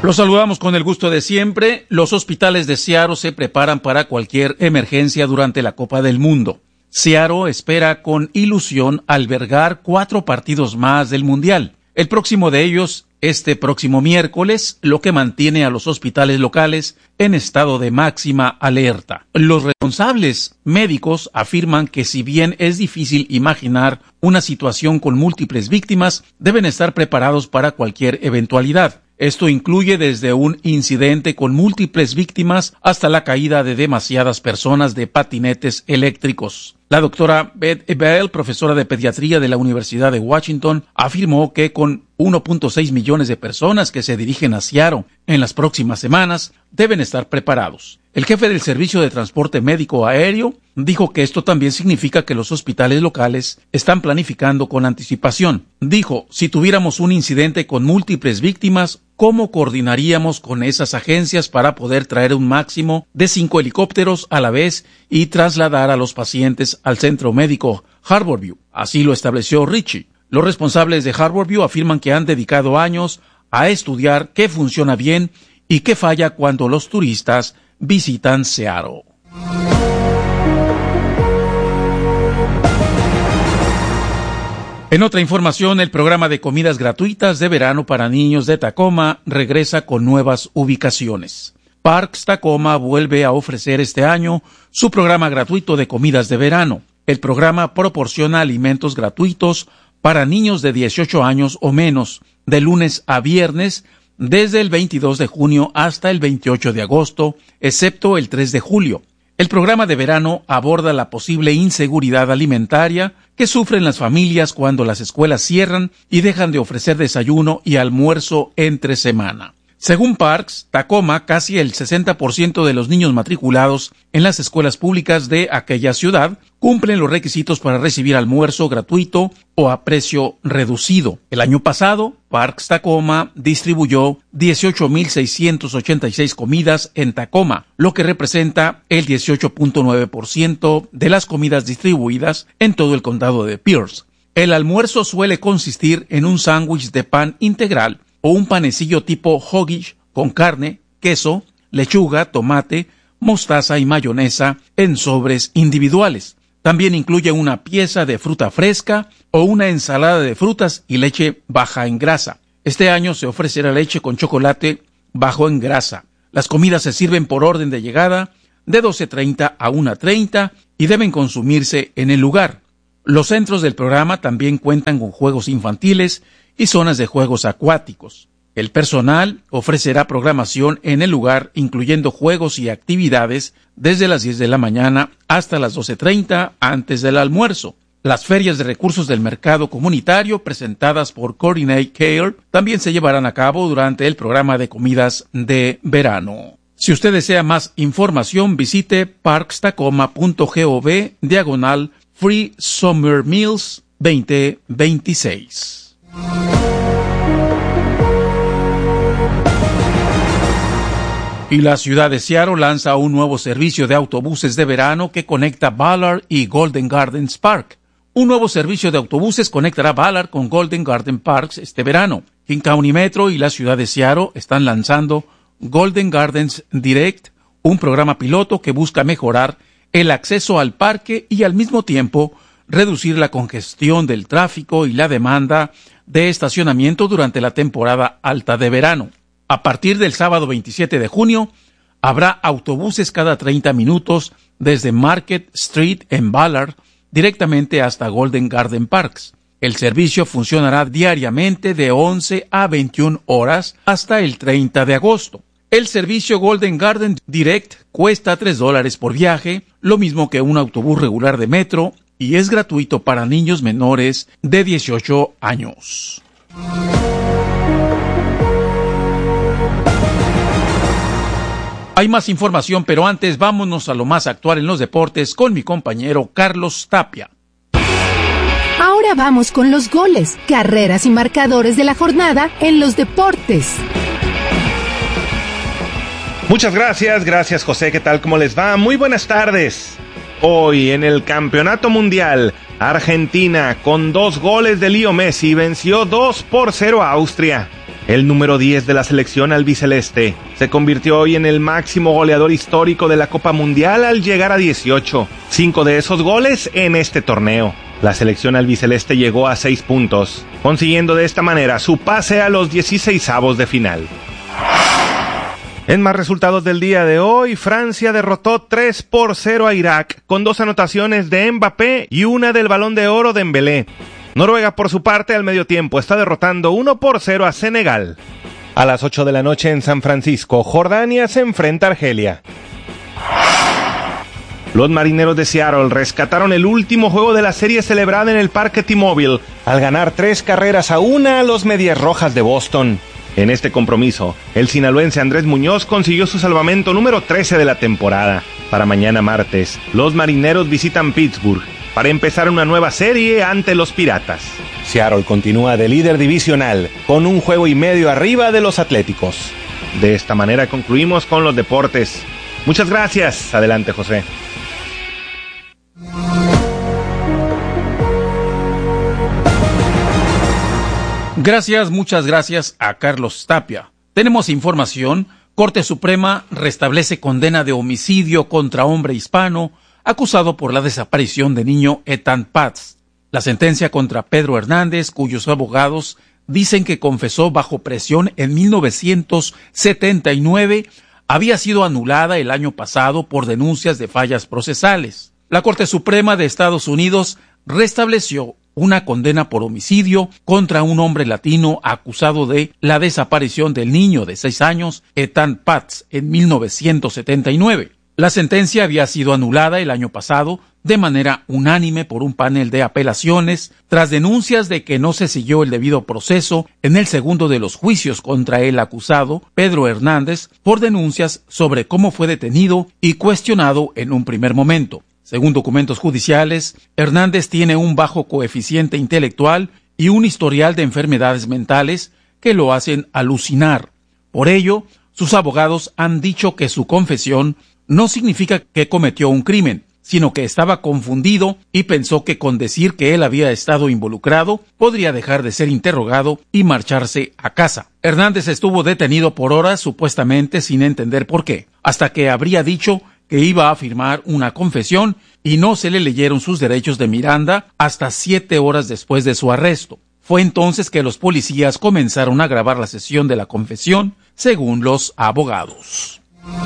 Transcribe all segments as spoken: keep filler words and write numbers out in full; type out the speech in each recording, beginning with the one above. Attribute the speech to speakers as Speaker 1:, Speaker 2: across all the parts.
Speaker 1: Los saludamos con el gusto de siempre. Los hospitales de Seattle se preparan para cualquier emergencia durante la Copa del Mundo. Seattle espera con ilusión albergar cuatro partidos más del Mundial. El próximo de ellos, este próximo miércoles, lo que mantiene a los hospitales locales en estado de máxima alerta. Los responsables médicos afirman que si bien es difícil imaginar una situación con múltiples víctimas, deben estar preparados para cualquier eventualidad. Esto incluye desde un incidente con múltiples víctimas hasta la caída de demasiadas personas de patinetes eléctricos. La doctora Beth Ebel, profesora de pediatría de la Universidad de Washington, afirmó que con uno punto seis millones de personas que se dirigen a Seattle en las próximas semanas, deben estar preparados. El jefe del Servicio de Transporte Médico Aéreo dijo que esto también significa que los hospitales locales están planificando con anticipación. Dijo, si tuviéramos un incidente con múltiples víctimas, ¿cómo coordinaríamos con esas agencias para poder traer un máximo de cinco helicópteros a la vez y trasladar a los pacientes al centro médico Harborview? Así lo estableció Richie. Los responsables de Harborview afirman que han dedicado años a estudiar qué funciona bien y qué falla cuando los turistas visitan Seattle. En otra información, el programa de comidas gratuitas de verano para niños de Tacoma regresa con nuevas ubicaciones. Parks Tacoma vuelve a ofrecer este año su programa gratuito de comidas de verano. El programa proporciona alimentos gratuitos para niños de dieciocho años o menos, de lunes a viernes, desde el veintidós de junio hasta el veintiocho de agosto, excepto el tres de julio. El programa de verano aborda la posible inseguridad alimentaria que sufren las familias cuando las escuelas cierran y dejan de ofrecer desayuno y almuerzo entre semana. Según Parks Tacoma, casi el sesenta por ciento de los niños matriculados en las escuelas públicas de aquella ciudad cumplen los requisitos para recibir almuerzo gratuito o a precio reducido. El año pasado, Parks Tacoma distribuyó dieciocho mil seiscientas ochenta y seis comidas en Tacoma, lo que representa el dieciocho punto nueve por ciento de las comidas distribuidas en todo el condado de Pierce. El almuerzo suele consistir en un sándwich de pan integral o un panecillo tipo hoggish con carne, queso, lechuga, tomate, mostaza y mayonesa en sobres individuales. También incluye una pieza de fruta fresca o una ensalada de frutas y leche baja en grasa. Este año se ofrecerá leche con chocolate bajo en grasa. Las comidas se sirven por orden de llegada de doce treinta a una treinta y deben consumirse en el lugar. Los centros del programa también cuentan con juegos infantiles y zonas de juegos acuáticos. El personal ofrecerá programación en el lugar, incluyendo juegos y actividades desde las diez de la mañana hasta las doce treinta antes del almuerzo. Las ferias de recursos del mercado comunitario presentadas por Coordinate Care también se llevarán a cabo durante el programa de comidas de verano. Si usted desea más información, visite parkstacoma.gov diagonal Free Summer Meals veinte veintiséis. Y la ciudad de Seattle lanza un nuevo servicio de autobuses de verano que conecta Ballard y Golden Gardens Park. Un nuevo servicio de autobuses conectará Ballard con Golden Garden Parks este verano. King County Metro y la ciudad de Seattle están lanzando Golden Gardens Direct, un programa piloto que busca mejorar el acceso al parque y al mismo tiempo reducir la congestión del tráfico y la demanda de estacionamiento durante la temporada alta de verano. A partir del sábado veintisiete de junio, habrá autobuses cada treinta minutos desde Market Street en Ballard directamente hasta Golden Garden Parks. El servicio funcionará diariamente de once a veintiuna horas hasta el treinta de agosto. El servicio Golden Garden Direct cuesta tres dólares por viaje, lo mismo que un autobús regular de metro, y es gratuito para niños menores de dieciocho años. Hay más información, pero antes vámonos a lo más actual en los deportes con mi compañero Carlos Tapia.
Speaker 2: Ahora vamos con los goles, carreras y marcadores de la jornada en los deportes.
Speaker 3: Muchas gracias, gracias José, ¿qué tal? ¿Cómo les va? Muy buenas tardes. Hoy en el Campeonato Mundial, Argentina con dos goles de Leo Messi venció dos por cero a Austria. El número diez de la selección albiceleste se convirtió hoy en el máximo goleador histórico de la Copa Mundial al llegar a dieciocho, cinco de esos goles en este torneo. La selección albiceleste llegó a seis puntos, consiguiendo de esta manera su pase a los dieciseisavos de final. En más resultados del día de hoy, Francia derrotó tres por cero a Irak, con dos anotaciones de Mbappé y una del Balón de Oro de Dembélé. Noruega, por su parte, al medio tiempo está derrotando uno por cero a Senegal. A las ocho de la noche en San Francisco, Jordania se enfrenta a Argelia. Los marineros de Seattle rescataron el último juego de la serie celebrada en el Parque T-Mobile al ganar tres carreras a una a los Medias Rojas de Boston. En este compromiso, el sinaloense Andrés Muñoz consiguió su salvamento número trece de la temporada. Para mañana martes, los marineros visitan Pittsburgh para empezar una nueva serie ante los Piratas. Seattle continúa de líder divisional, con un juego y medio arriba de los Atléticos. De esta manera concluimos con los deportes. Muchas gracias. Adelante, José.
Speaker 1: Gracias, muchas gracias a Carlos Tapia. Tenemos información. Corte Suprema restablece condena de homicidio contra hombre hispano acusado por la desaparición de niño Ethan Paz. La sentencia contra Pedro Hernández, cuyos abogados dicen que confesó bajo presión en mil novecientos setenta y nueve, había sido anulada el año pasado por denuncias de fallas procesales. La Corte Suprema de Estados Unidos restableció una condena por homicidio contra un hombre latino acusado de la desaparición del niño de seis años, Ethan Paz, en mil novecientos setenta y nueve. La sentencia había sido anulada el año pasado de manera unánime por un panel de apelaciones tras denuncias de que no se siguió el debido proceso en el segundo de los juicios contra el acusado, Pedro Hernández, por denuncias sobre cómo fue detenido y cuestionado en un primer momento. Según documentos judiciales, Hernández tiene un bajo coeficiente intelectual y un historial de enfermedades mentales que lo hacen alucinar. Por ello, sus abogados han dicho que su confesión no significa que cometió un crimen, sino que estaba confundido y pensó que con decir que él había estado involucrado podría dejar de ser interrogado y marcharse a casa. Hernández estuvo detenido por horas supuestamente sin entender por qué, hasta que habría dicho que iba a firmar una confesión y no se le leyeron sus derechos de Miranda hasta siete horas después de su arresto. Fue entonces que los policías comenzaron a grabar la sesión de la confesión, según los abogados.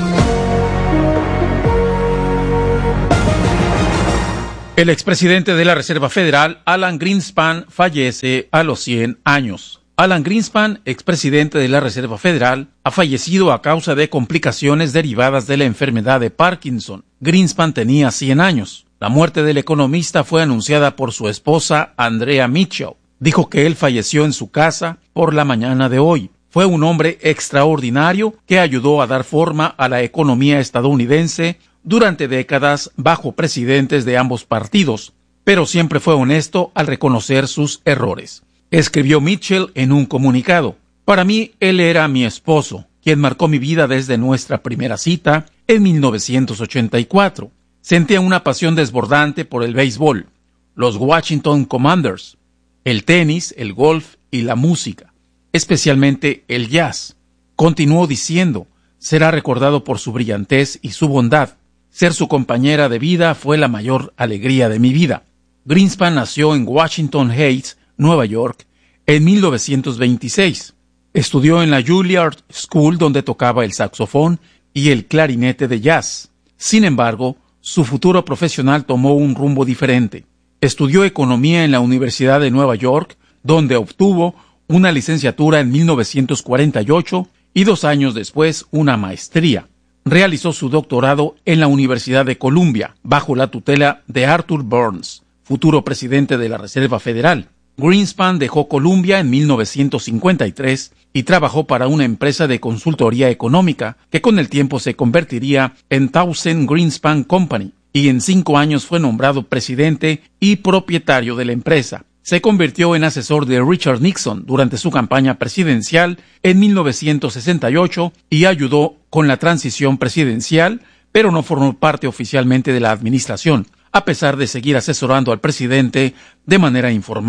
Speaker 1: El expresidente de la Reserva Federal, Alan Greenspan, fallece a los cien años. Alan Greenspan, expresidente de la Reserva Federal, ha fallecido a causa de complicaciones derivadas de la enfermedad de Parkinson. Greenspan tenía cien años. La muerte del economista fue anunciada por su esposa, Andrea Mitchell. Dijo que él falleció en su casa por la mañana de hoy. Fue un hombre extraordinario que ayudó a dar forma a la economía estadounidense durante décadas bajo presidentes de ambos partidos, pero siempre fue honesto al reconocer sus errores. Escribió Mitchell en un comunicado: para mí, él era mi esposo, quien marcó mi vida desde nuestra primera cita en mil novecientos ochenta y cuatro. Sentía una pasión desbordante por el béisbol, los Washington Commanders, el tenis, el golf y la música, especialmente el jazz. Continuó diciendo: será recordado por su brillantez y su bondad. Ser su compañera de vida fue la mayor alegría de mi vida. Greenspan nació en Washington Heights, Nueva York, en mil novecientos veintiséis. Estudió en la Juilliard School, donde tocaba el saxofón y el clarinete de jazz. Sin embargo, su futuro profesional tomó un rumbo diferente. Estudió economía en la Universidad de Nueva York, donde obtuvo una licenciatura en mil novecientos cuarenta y ocho y dos años después una maestría. Realizó su doctorado en la Universidad de Columbia, bajo la tutela de Arthur Burns, futuro presidente de la Reserva Federal. Greenspan dejó Columbia en mil novecientos cincuenta y tres y trabajó para una empresa de consultoría económica que con el tiempo se convertiría en Townsend Greenspan Company, y en cinco años fue nombrado presidente y propietario de la empresa. Se convirtió en asesor de Richard Nixon durante su campaña presidencial en mil novecientos sesenta y ocho y ayudó con la transición presidencial, pero no formó parte oficialmente de la administración, a pesar de seguir asesorando al presidente de manera informal.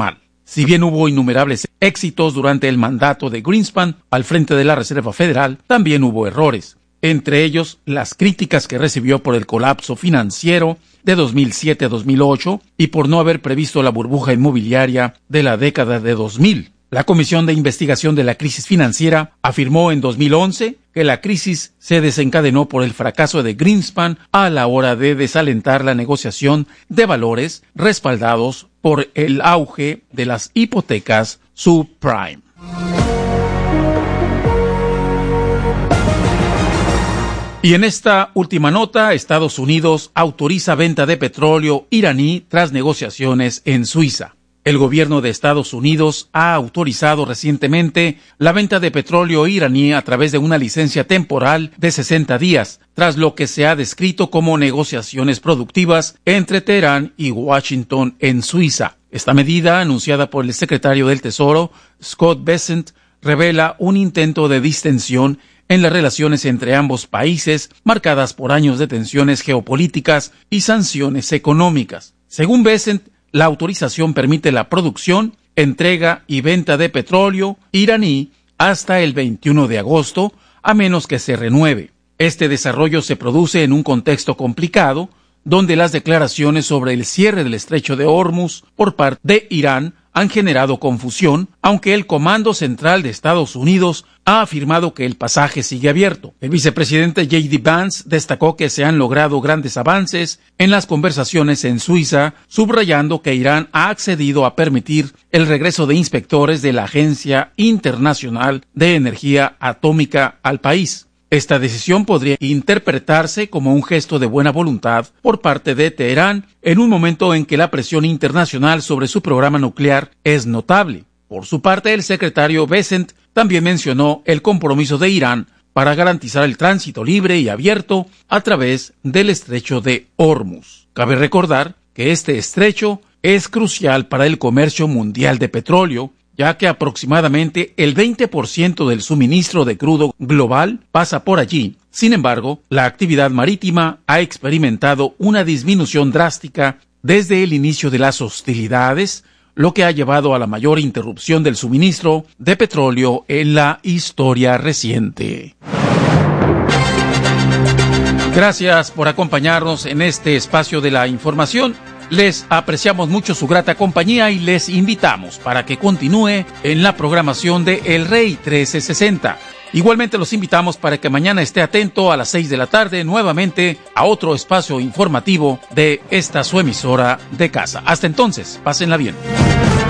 Speaker 1: Si bien hubo innumerables éxitos durante el mandato de Greenspan al frente de la Reserva Federal, también hubo errores. Entre ellos, las críticas que recibió por el colapso financiero de dos mil siete a dos mil ocho y por no haber previsto la burbuja inmobiliaria de la década de dos mil. La Comisión de Investigación de la Crisis Financiera afirmó en dos mil once que la crisis se desencadenó por el fracaso de Greenspan a la hora de desalentar la negociación de valores respaldados por el auge de las hipotecas subprime. Y en esta última nota, Estados Unidos autoriza venta de petróleo iraní tras negociaciones en Suiza. El gobierno de Estados Unidos ha autorizado recientemente la venta de petróleo iraní a través de una licencia temporal de sesenta días, tras lo que se ha descrito como negociaciones productivas entre Teherán y Washington en Suiza. Esta medida, anunciada por el secretario del Tesoro, Scott Bessent, revela un intento de distensión en las relaciones entre ambos países, marcadas por años de tensiones geopolíticas y sanciones económicas. Según Bessent, la autorización permite la producción, entrega y venta de petróleo iraní hasta el veintiuno de agosto, a menos que se renueve. Este desarrollo se produce en un contexto complicado, donde las declaraciones sobre el cierre del estrecho de Hormuz por parte de Irán han generado confusión, aunque el Comando Central de Estados Unidos ha afirmado que el pasaje sigue abierto. El vicepresidente J D Vance destacó que se han logrado grandes avances en las conversaciones en Suiza, subrayando que Irán ha accedido a permitir el regreso de inspectores de la Agencia Internacional de Energía Atómica al país. Esta decisión podría interpretarse como un gesto de buena voluntad por parte de Teherán en un momento en que la presión internacional sobre su programa nuclear es notable. Por su parte, el secretario Bessent también mencionó el compromiso de Irán para garantizar el tránsito libre y abierto a través del estrecho de Hormuz. Cabe recordar que este estrecho es crucial para el comercio mundial de petróleo, ya que aproximadamente el veinte por ciento del suministro de crudo global pasa por allí. Sin embargo, la actividad marítima ha experimentado una disminución drástica desde el inicio de las hostilidades, lo que ha llevado a la mayor interrupción del suministro de petróleo en la historia reciente. Gracias por acompañarnos en este espacio de la información. Les apreciamos mucho su grata compañía y les invitamos para que continúe en la programación de El Rey trece sesenta. Igualmente los invitamos para que mañana esté atento a las seis de la tarde nuevamente a otro espacio informativo de esta su emisora de casa. Hasta entonces, pásenla bien.